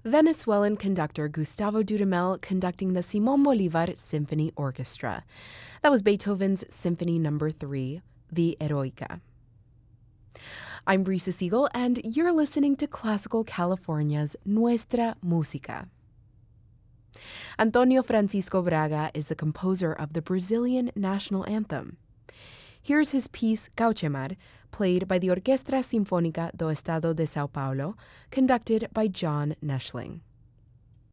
Venezuelan conductor Gustavo Dudamel conducting the Simón Bolívar Symphony Orchestra. That was Beethoven's Symphony No. 3, the Eroica. I'm Brisa Siegel, and you're listening to Classical California's Nuestra Música. Antonio Francisco Braga is the composer of the Brazilian national anthem. Here's his piece Cauchemar, played by the Orquestra Sinfónica do Estado de São Paulo, conducted by John Neschling.